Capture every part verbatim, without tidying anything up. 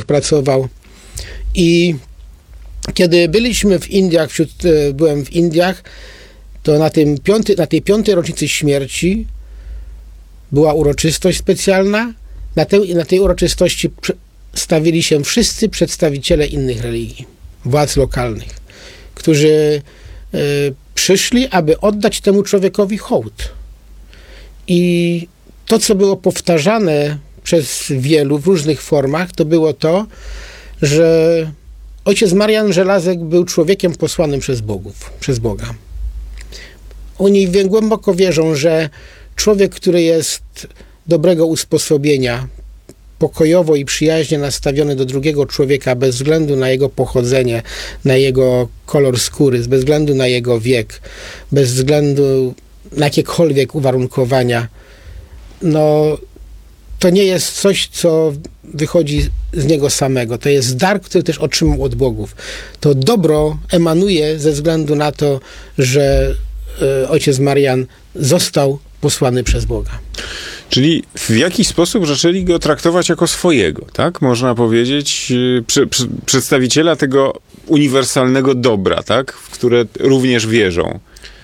społecznych pracował. I kiedy byliśmy w Indiach, wśród, byłem w Indiach, to na, tym piąty, na tej piątej rocznicy śmierci była uroczystość specjalna. Na, te, na tej uroczystości stawili się wszyscy przedstawiciele innych religii, władz lokalnych, którzy y, przyszli, aby oddać temu człowiekowi hołd. I to, co było powtarzane przez wielu w różnych formach, to było to, że ojciec Marian Żelazek był człowiekiem posłanym przez Bogów, przez Boga. Oni głęboko wierzą, że człowiek, który jest dobrego usposobienia, pokojowo i przyjaźnie nastawiony do drugiego człowieka bez względu na jego pochodzenie, na jego kolor skóry, bez względu na jego wiek, bez względu na jakiekolwiek uwarunkowania, no to nie jest coś, co wychodzi z niego samego. To jest dar, który też otrzymał od bogów. To dobro emanuje ze względu na to, że y, ojciec Marian został posłany przez Boga. Czyli w jakiś sposób zaczęli go traktować jako swojego, tak? Można powiedzieć, przy, przy, przedstawiciela tego uniwersalnego dobra, tak? W które również wierzą.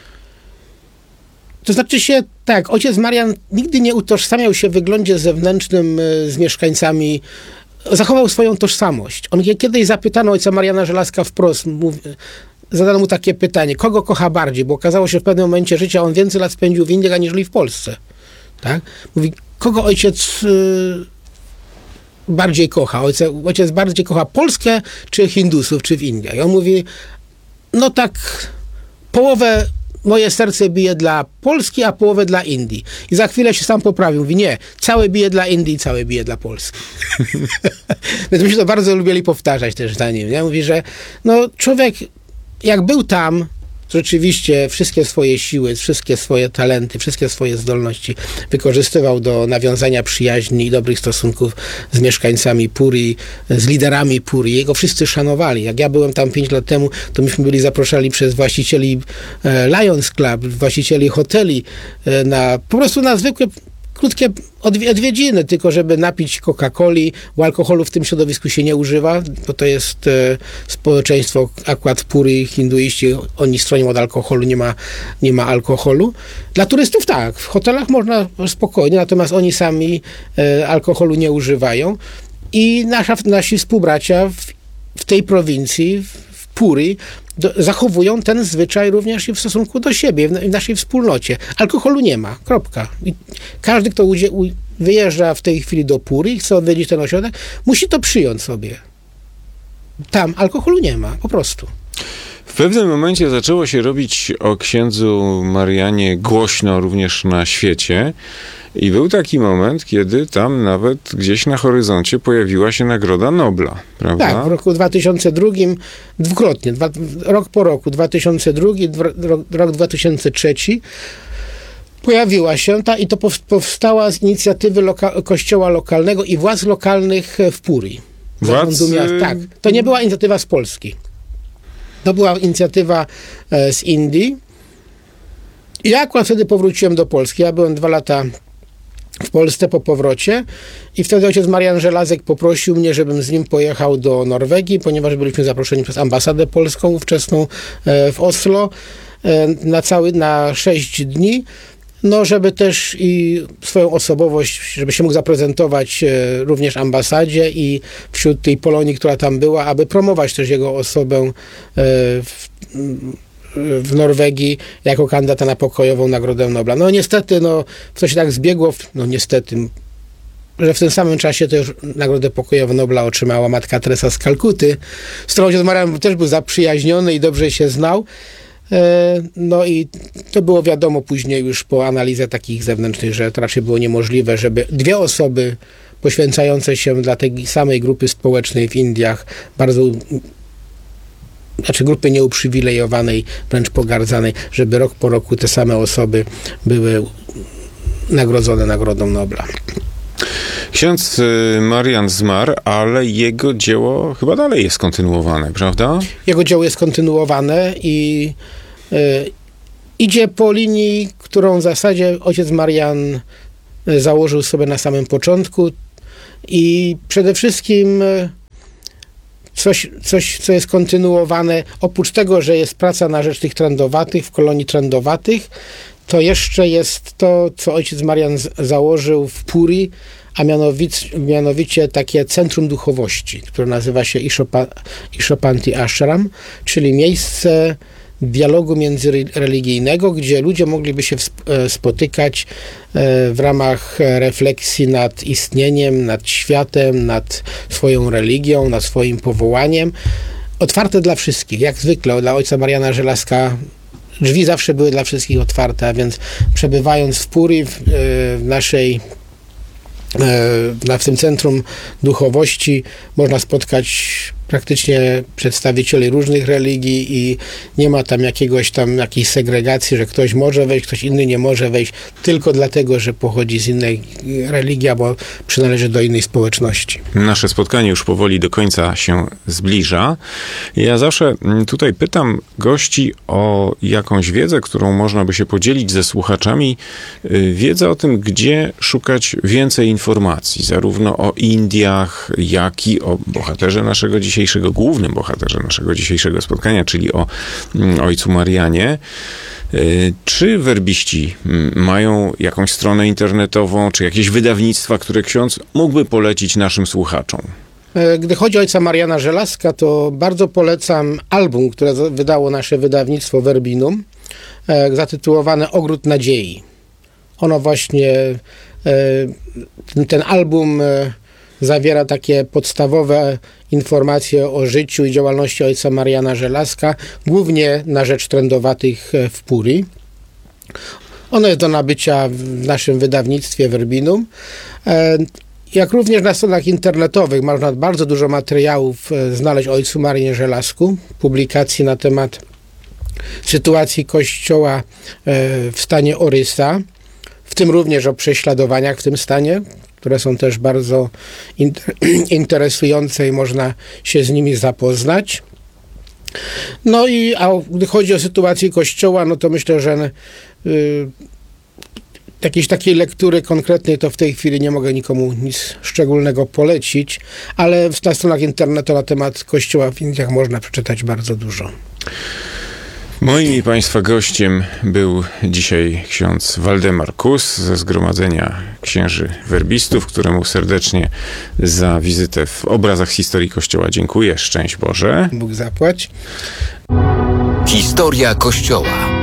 To znaczy się, tak, ojciec Marian nigdy nie utożsamiał się w wyglądzie zewnętrznym z mieszkańcami, zachował swoją tożsamość. On kiedyś zapytano ojca Mariana Żelazka wprost, mówi, zadano mu takie pytanie, kogo kocha bardziej, bo okazało się, że w pewnym momencie życia on więcej lat spędził w Indiach, aniżeli w Polsce. Tak? Mówi, kogo ojciec y, bardziej kocha? Ojciec, ojciec bardziej kocha Polskę, czy Hindusów, czy w Indiach? I on mówi, no tak, połowę moje serce bije dla Polski, a połowę dla Indii. I za chwilę się sam poprawił. Mówi, nie, całe bije dla Indii, całe bije dla Polski. Więc myśmy to bardzo lubili powtarzać też za nim. Nie? Mówi, że no, człowiek jak był tam, rzeczywiście wszystkie swoje siły, wszystkie swoje talenty, wszystkie swoje zdolności wykorzystywał do nawiązania przyjaźni i dobrych stosunków z mieszkańcami Puri, z liderami Puri. Jego wszyscy szanowali. Jak ja byłem tam pięć lat temu, to myśmy byli zaproszeni przez właścicieli e, Lions Club, właścicieli hoteli e, na po prostu na zwykłe krótkie odwiedziny, tylko żeby napić Coca-Coli. Bo alkoholu w tym środowisku się nie używa, bo to jest e, społeczeństwo akurat Puri, hinduiści, oni stronią od alkoholu, nie ma, nie ma alkoholu. Dla turystów tak, w hotelach można spokojnie, natomiast oni sami e, alkoholu nie używają. I nasza, nasi współbracia w, w tej prowincji, w, w Puri, do, zachowują ten zwyczaj również i w stosunku do siebie, w, w naszej wspólnocie. Alkoholu nie ma, kropka. I każdy, kto udzie, u, wyjeżdża w tej chwili do Puri i chce odwiedzić ten ośrodek, musi to przyjąć sobie. Tam alkoholu nie ma, po prostu. W pewnym momencie zaczęło się robić o księdzu Marianie głośno również na świecie i był taki moment, kiedy tam nawet gdzieś na horyzoncie pojawiła się Nagroda Nobla, prawda? Tak, w roku dwa tysiące drugim dwukrotnie, dwa, rok po roku, dwa tysiące drugi, rok, rok dwa tysiące trzeci pojawiła się ta i to powstała z inicjatywy loka, kościoła lokalnego i władz lokalnych w Puri. Władz? Tak, to nie była inicjatywa z Polski. To była inicjatywa e, z Indii. I ja akurat wtedy powróciłem do Polski. Ja byłem dwa lata w Polsce po powrocie i wtedy ojciec Marian Żelazek poprosił mnie, żebym z nim pojechał do Norwegii, ponieważ byliśmy zaproszeni przez ambasadę polską ówczesną e, w Oslo e, na cały, na sześć dni. No, żeby też i swoją osobowość, żeby się mógł zaprezentować e, również ambasadzie i wśród tej Polonii, która tam była, aby promować też jego osobę e, w, w Norwegii jako kandydata na pokojową Nagrodę Nobla. No niestety, no, to się tak zbiegło, no niestety, że w tym samym czasie to już Nagrodę Pokojową Nobla otrzymała matka Teresa z Kalkuty, z którą ojciec Marian też był zaprzyjaźniony i dobrze się znał. No i to było wiadomo później już po analizie takich zewnętrznych, że to raczej było niemożliwe, żeby dwie osoby poświęcające się dla tej samej grupy społecznej w Indiach, bardzo, znaczy grupy nieuprzywilejowanej, wręcz pogardzanej, żeby rok po roku te same osoby były nagrodzone Nagrodą Nobla. Ksiądz Marian zmarł, ale jego dzieło chyba dalej jest kontynuowane, prawda? Jego dzieło jest kontynuowane i y, idzie po linii, którą w zasadzie ojciec Marian założył sobie na samym początku i przede wszystkim y, coś, coś, co jest kontynuowane. Oprócz tego, że jest praca na rzecz tych trędowatych, w kolonii trędowatych, to jeszcze jest to, co ojciec Marian z- założył w Puri, a mianowicie, mianowicie takie centrum duchowości, które nazywa się Ishopa, Ishopanti Ashram, czyli miejsce dialogu międzyreligijnego, gdzie ludzie mogliby się spotykać w ramach refleksji nad istnieniem, nad światem, nad swoją religią, nad swoim powołaniem. Otwarte dla wszystkich, jak zwykle dla ojca Mariana Żelazka drzwi zawsze były dla wszystkich otwarte, a więc przebywając w Puri, w, w naszej Na, w tym centrum duchowości można spotkać praktycznie przedstawicieli różnych religii i nie ma tam jakiegoś tam jakiejś segregacji, że ktoś może wejść, ktoś inny nie może wejść tylko dlatego, że pochodzi z innej religii albo przynależy do innej społeczności. Nasze spotkanie już powoli do końca się zbliża. Ja zawsze tutaj pytam gości o jakąś wiedzę, którą można by się podzielić ze słuchaczami. Wiedzę o tym, gdzie szukać więcej informacji, zarówno o Indiach, jak i o bohaterze naszego dzisiejszego, głównym bohaterze naszego dzisiejszego spotkania, czyli o ojcu Marianie. Czy werbiści mają jakąś stronę internetową, czy jakieś wydawnictwa, które ksiądz mógłby polecić naszym słuchaczom? Gdy chodzi o ojca Mariana Żelazka, to bardzo polecam album, które wydało nasze wydawnictwo Verbinum, zatytułowane Ogród Nadziei. Ono właśnie, ten album zawiera takie podstawowe informacje o życiu i działalności ojca Mariana Żelazka, głównie na rzecz trędowatych w Puri. Ono jest do nabycia w naszym wydawnictwie Verbinum. Jak również na stronach internetowych można bardzo dużo materiałów znaleźć o ojcu Marianie Żelazku, publikacji na temat sytuacji Kościoła w stanie Orysa, w tym również o prześladowaniach w tym stanie, które są też bardzo inter- interesujące i można się z nimi zapoznać. No i a gdy chodzi o sytuację Kościoła, no to myślę, że y, jakiejś takiej lektury konkretnej to w tej chwili nie mogę nikomu nic szczególnego polecić, ale na stronach internetu na temat Kościoła w Indiach można przeczytać bardzo dużo. Moim i Państwa gościem był dzisiaj ksiądz Waldemar Kus ze Zgromadzenia Księży Werbistów, któremu serdecznie za wizytę w obrazach historii Kościoła dziękuję. Szczęść Boże. Bóg zapłać. Historia Kościoła.